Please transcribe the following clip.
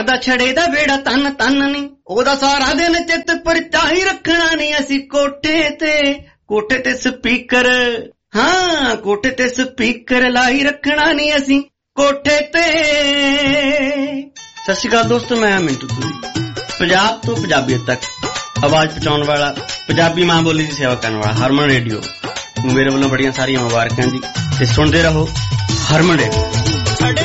ਦਾ ਛੜੇ ਦਾ ਵੇੜਾ ਤਨ ਤਨ ਨੀ ਉਹਦਾ ਸਾਰਾ ਦਿਨ ਚਿੱਤ ਪਰਚਾਈ ਰੱਖਣਾ ਨੀ ਅਸੀਂ ਕੋਠੇ ਤੇ ਸਪੀਕਰ ਹਾਂ ਕੋਠੇ ਤੇ ਸਪੀਕਰ ਲਾਈ ਰੱਖਣਾ ਨੀ ਅਸੀਂ ਕੋਠੇ ਤੇ। ਸਤਿ ਸ਼੍ਰੀ ਅਕਾਲ ਦੋਸਤੋ, ਮੈਂ ਮਿੰਟੂ ਤੁਰੀ। ਪੰਜਾਬ ਤੋਂ ਪੰਜਾਬੀਅਤ ਤੱਕ ਆਵਾਜ਼ ਪਹੁੰਚਾਉਣ ਵਾਲਾ, ਪੰਜਾਬੀ ਮਾਂ ਬੋਲੀ ਦੀ ਸੇਵਾ ਕਰਨ ਵਾਲਾ ਹਰਮਨ ਰੇਡੀਓ ਨੂੰ ਮੇਰੇ ਵੱਲੋਂ ਬੜੀਆਂ ਸਾਰੀਆਂ ਮੁਬਾਰਕਾਂ ਜੀ, ਤੇ ਸੁਣਦੇ ਰਹੋ ਹਰਮਨ ਰੇਡੀਓ।